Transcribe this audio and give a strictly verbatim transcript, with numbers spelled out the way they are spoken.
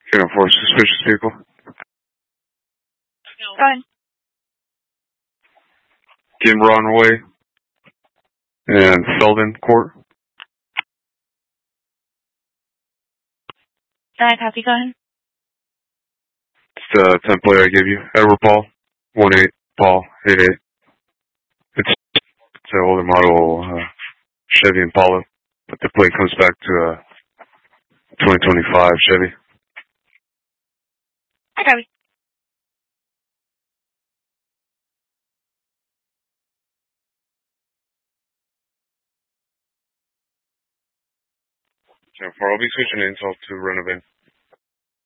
ten four, suspicious vehicle. Go ahead. Gimron Way and Selden Court. I copy, go ahead. It's the template I gave you. Edward Paul, one eight, Paul, eight eight. It's, it's an older model uh, Chevy Impala, but the plate comes back to a twenty twenty-five Chevy. I copy. ten four, I'll be switching intel to Renovan.